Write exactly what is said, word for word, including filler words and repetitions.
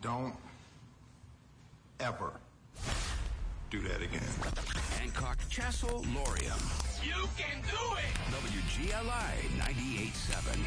Don't ever do that again. Hancock Castle Lorium. You can do it! W G L I ninety-eight point seven.